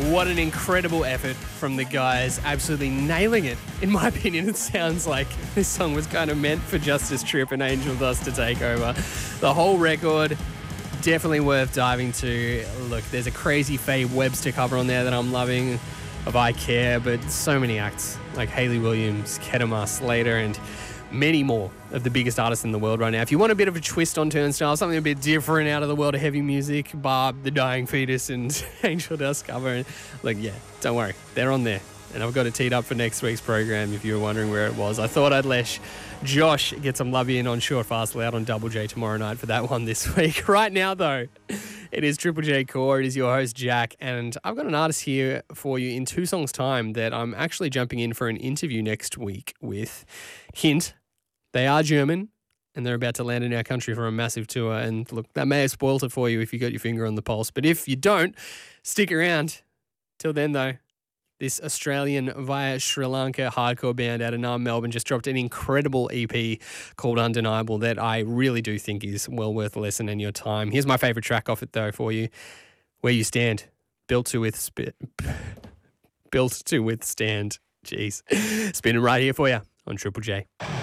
What an incredible effort from the guys, absolutely nailing it. In my opinion, it sounds like this song was kind of meant for Justice Tripp and Angel Dust to take over. The whole record, definitely worth diving to. Look, there's a crazy Faye Webster cover on there that I'm loving of I Care, but so many acts like Hayley Williams, Kedema, Slater, and many more of the biggest artists in the world right now. If you want a bit of a twist on Turnstile, something a bit different out of the world of heavy music, Barb, The Dying Fetus, and Angel Dust cover, like, yeah, don't worry, they're on there. And I've got it teed up for next week's program if you were wondering where it was. I thought I'd let Josh get some love in on Short Fast Loud on Double J tomorrow night for that one this week. Right now, though, it is Triple J Core. It is your host, Jack, and I've got an artist here for you in 2 songs' time that I'm actually jumping in for an interview next week with. Hint, they are German, and they're about to land in our country for a massive tour. And look, that may have spoiled it for you if you got your finger on the pulse. But if you don't, stick around. Till then, though, this Australian via Sri Lanka hardcore band out of Naarm, Melbourne, just dropped an incredible EP called Undeniable that I really do think is well worth a listen and your time. Here's my favourite track off it, though, for you. Where You Stand. Built to withstand. Jeez. Spinning right here for you on Triple J.